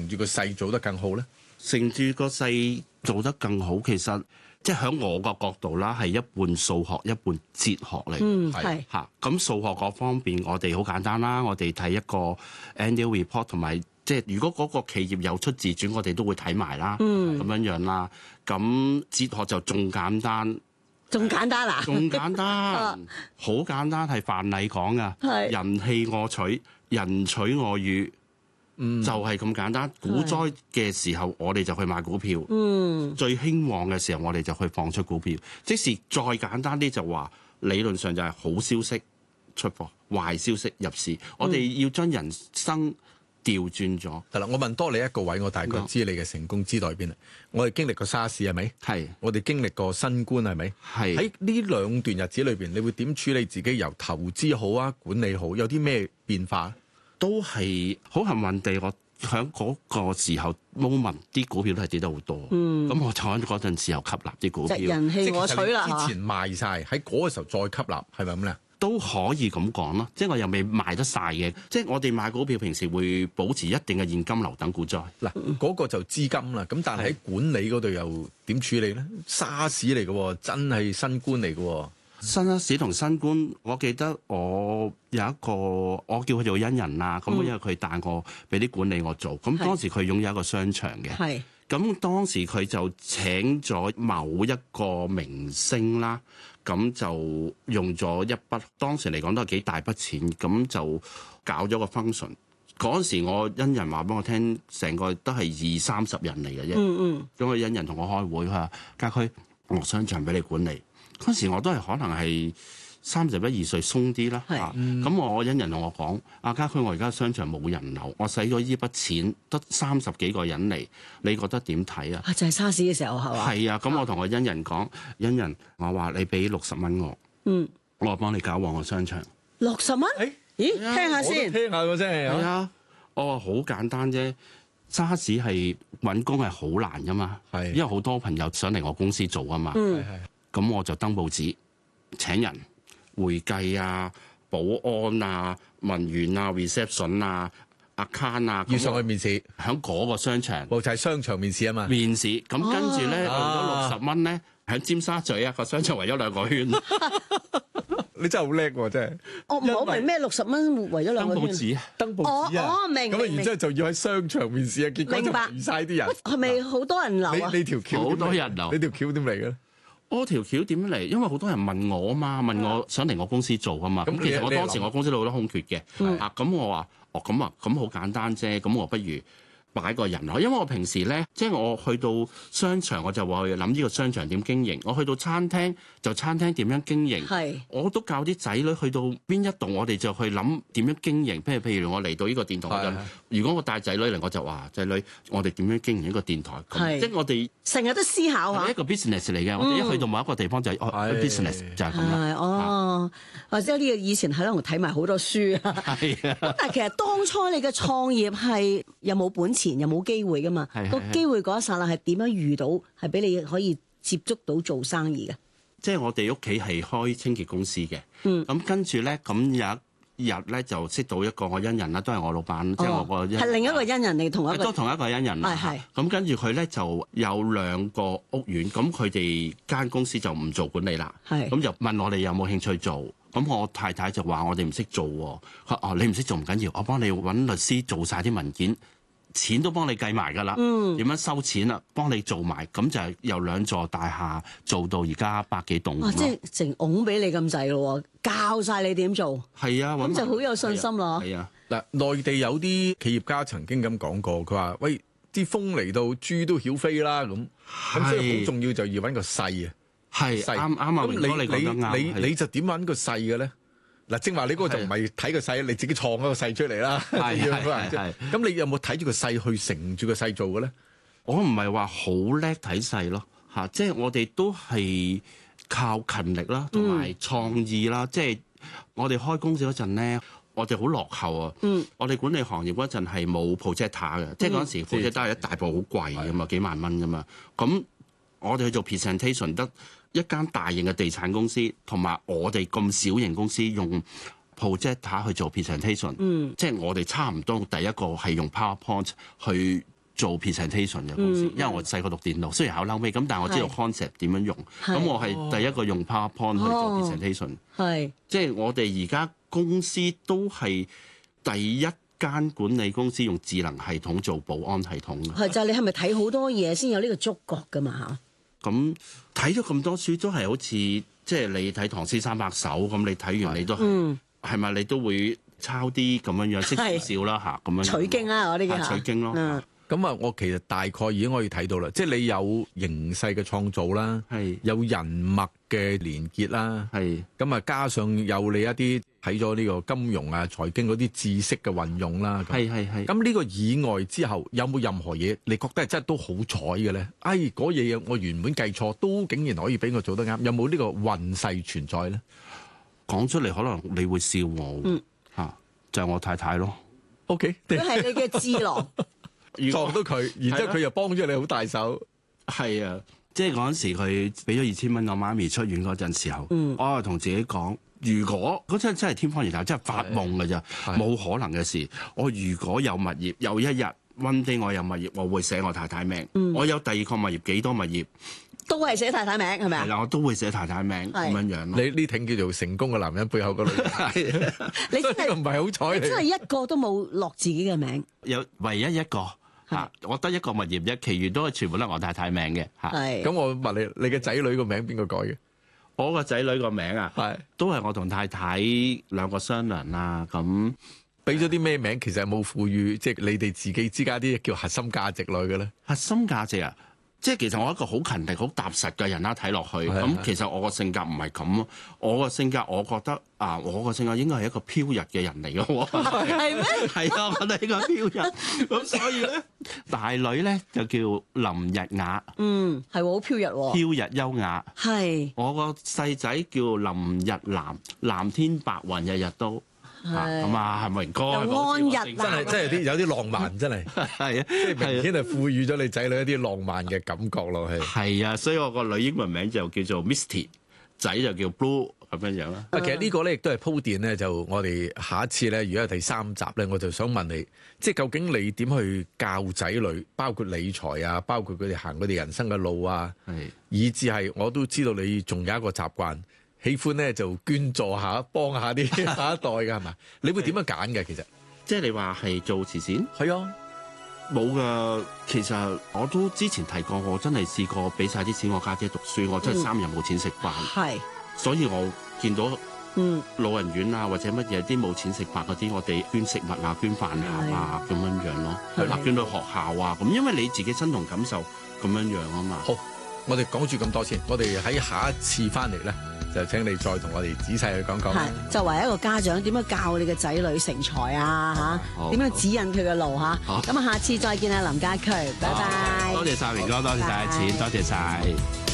乘住個勢做得更好咧？ 乘住個勢做得更好，其實即係喺我個角度啦，係一半數學一半哲學嚟。 係嚇，咁數學嗰方面，我哋好簡單啦，我哋睇一個 annual report 同埋，即係如果嗰個企業有出自傳，我哋都會睇埋啦。咁樣啦。咁哲學就仲簡單。 仲簡單啊！ 仲簡單，好簡單，係范蠡講噶。 係人棄我取，人取我予，就係咁簡單。股災嘅時候，我哋就去買股票；最興旺嘅時候，我哋就去放出股票。即使再簡單啲，就話理論上就係好消息出貨，壞消息入市。我哋要將人生調轉咗。 係啦，我問多你一個位，我大概知你嘅成功之道喺邊啦。我哋經歷過沙士係咪？ 係。 我哋經歷過新冠係咪？ 係。 喺呢兩段日子裏邊，你會點處理自己？由投資好啊，管理好，有啲咩變化？ 都係好幸運地，我喺嗰個時候 moment 啲股票都係跌得好多。咁我就喺嗰陣時候吸納啲股票。 人棄我取啦， 之前賣晒，喺嗰個時候再吸納，係咪咁咧？ 都可以咁講咯，即係我又未賣得晒嘅，即係我哋買股票平時會保持一定嘅現金流等股災。 嗱，嗰個就資金啦，咁但係喺管理嗰度又點處理咧？沙士嚟嘅，真係新冠嚟嘅。 沙士同新冠，我記得我有一個，我叫佢做恩人啦，咁因為佢帶我俾啲管理我做，咁當時佢擁有一個商場嘅。咁當時佢就請咗某一個明星啦，咁就用咗一筆，當時嚟講都係幾大筆錢，咁就搞咗個 function。嗰時我恩人話俾我聽，成個都係20-30人嚟嘅啫。咁個恩人同我開會，佢話家駒，我商場俾你管理。嗰時我都係可能係31-2歲鬆啲啦。咁我恩人同我講：阿家駒，我而家商場冇人流，我使咗呢筆錢得30幾個人嚟，你覺得點睇啊？ 就係沙士嘅時候係嘛？ 係啊，咁我同我恩人講，恩人，我話你俾60蚊我，我話幫你搞旺個商場。 60蚊？咦，聽下先。 聽下喎，真係。 係啊，我話好簡單啫。沙士係揾工係好難噶嘛，因為好多朋友想嚟我公司做啊嘛。咁我就登報紙請人，會計啊、保安啊、文員啊、reception 啊、account 啊， 要上去面試， 喺嗰個商場， 就係商場面試啊嘛。 面試咁跟住咧，用咗60蚊咧，喺尖沙咀啊個商場圍咗2個圈。 你真係好叻喎，真係。 我唔好明咩60蚊圍咗2個圈。 登報紙啊， 登報紙啊。 明。 咁然之後就要喺商場面試啊，結果就圍晒啲人。 係咪好多人流啊？ 你條橋好多人流。 你條橋點嚟嘅咧？ 我條橋點嚟？因為好多人問我啊嘛，問我想嚟我公司做啊嘛。咁其實我當時我公司都好多空缺嘅。咁我話咁好簡單啫。咁我不如擺個人落，因為我平時咧，即係我去到商場，我就話去諗呢個商場點經營；我去到餐廳，就餐廳點樣經營。我都教啲仔女去到邊一度，我哋就去諗點樣經營。譬如我嚟到呢個電台，如果我帶仔女嚟，我就話仔女，我哋點樣經營一個電台？即係我哋成日都思考下。 係一個 business 嚟嘅，我哋一去到某一個地方就係business 就係咁啦。 或者呢個以前喺度睇埋好多書啊。但係其實當初你嘅創業係有冇本錢，有冇機會噶嘛？個機會嗰一剎那係點樣遇到，係俾你可以接觸到做生意嘅？ 即係我哋屋企係開清潔公司嘅。咁跟住咧，咁有一日咧就識到一個我恩人啦，都係我老闆，即係我個恩人。係另一個恩人嚟，同一個都同一個恩人啦。咁跟住佢咧就有2個屋苑，咁佢哋間公司就唔做管理啦。咁就問我哋有冇興趣做。咁我太太就話我哋唔識做喎。你唔識做唔緊要，我幫你揾律師做晒啲文件。錢都幫你計埋㗎啦，點樣收錢啦？幫你做埋，咁就係由2座大廈做到而家100幾棟。 即係成拱俾你咁滯咯，教晒你點做。 係啊， 咁就好有信心咯。 係啊， 嗱，內地有啲企業家曾經咁講過，佢話：喂，啲風嚟到豬都曉飛啦咁，咁所以好重要就要揾個勢啊。 係啱啊，咁你就點揾個勢嘅咧？嗱，正話你嗰個就唔係睇個勢，你自己創嗰個勢出嚟啦。咁你有冇睇住個勢去乘住個勢做嘅咧？ 我唔係話好叻睇勢咯，即係我哋都係靠勤力啦，同埋創意啦。即係我哋開公司嗰陣咧，我哋好落後啊。我哋管理行業嗰陣係冇 projector 嘅，即係嗰陣時 projector 係一大部好貴㗎嘛，幾萬蚊㗎嘛。咁我哋去做 presentation 得一間大型嘅地產公司，同埋我哋咁小型公司用 projector 去做 presentation，即係我哋差唔多第一個係用 PowerPoint 去做 presentation 嘅公司，因為我細個讀電腦，雖然考嬲尾咁，但係我知道 concept 點樣用。咁我係第一個用 PowerPoint 去做 presentation。係，即係我哋而家公司都係第一間管理公司用智能系統做保安系統嘅。 係就係你係咪睇好多嘢先有呢個觸覺㗎嘛嚇？咁睇咗咁多書都係好似即係你睇唐詩三百首咁，你睇完你都係咪你都會抄啲咁樣識少少啦嚇咁樣。 取經啊，我呢個取經咯。 咁啊，我其實大概已經可以睇到啦，即係你有形勢嘅創造啦，有人脈嘅連結啦，咁啊加上有你一啲睇咗呢個金融啊、財經嗰啲知識嘅運用啦，咁呢個以外之後，有冇任何嘢你覺得係真係都好彩嘅咧？嗰嘢我原本計錯，都竟然可以俾我做得啱，有冇呢個運勢存在咧？ 講出嚟可能你會笑我就係我太太咯。 OK， 佢係你嘅智囊。 撞到佢，然之後佢又幫咗你好大手。 係啊，即係嗰陣時佢俾咗2000蚊我媽咪出院嗰陣時候，我同自己講，如果嗰陣真係天方夜譚，真係發夢㗎咋，冇可能嘅事。我如果有物業，有一日 one day 我有物業，我會寫我太太名。我有第二個物業，幾多物業都係寫太太名，係咪啊？ 係啦，我都會寫太太名咁樣樣咯。 你呢挺叫做成功嘅男人背後個女人，你真係唔係好彩， 真係一個都冇落自己嘅名， 有唯一一個。我得一個物業啫，其餘都係全部都係我太太名嘅嚇。 咁我問你，你嘅仔女個名邊個改嘅？ 我個仔女個名啊，都係我同太太兩個商量啦。咁俾咗啲咩名？其實有冇賦予即係你哋自己之間啲叫核心價值類嘅咧？ 核心價值啊！即係其實我一個好勤力、好踏實嘅人啦，睇落去咁其實我個性格唔係咁咯。我個性格，我覺得我個性格應該係一個飄逸嘅人嚟嘅喎。 係咩？ 係啊，我哋呢個飄逸。咁所以咧，大女咧就叫林日雅。係好飄逸喎。 飄逸優雅。 係。我個細仔叫林日藍，藍天白雲，日日都。咁啊，係咪唔該？ 安逸啦， 真係有啲浪漫，真係係啊，即係明顯係賦予咗你仔女一啲浪漫嘅感覺落去。 係啊，所以我個女英文名就叫做 Misty， 仔就叫 Blue 咁樣樣啦。 其實呢個咧亦都係鋪墊咧，就我哋下一次咧，如果係第3集咧，我就想問你，即係究竟你點去教仔女，包括理財啊，包括佢哋行佢哋人生嘅路啊，以至係我都知道你仲有一個習慣。喜歡咧就捐助下，幫下啲下一代㗎係嘛？你會點樣揀嘅？其實即係你話係做慈善？ 係啊， 冇㗎。其實我都之前提過，我真係試過俾晒啲錢我家姐讀書，我真係3日冇錢食飯。係，所以我見到老人院啊或者乜嘢啲冇錢食飯嗰啲，我哋捐食物啊、捐飯盒啊咁樣樣咯，捐到學校啊咁，因為你自己身同感受咁樣樣啊嘛。 好，我哋講住咁多先，我哋喺下一次翻嚟咧。就請你再同我哋仔細去講講。係，作為一個家長，點樣教你嘅仔女成才啊？嚇，點樣指引佢嘅路嚇？咁啊，下次再見啊，林家駒，拜拜。 多謝晒明哥，多謝晒錢，多謝晒。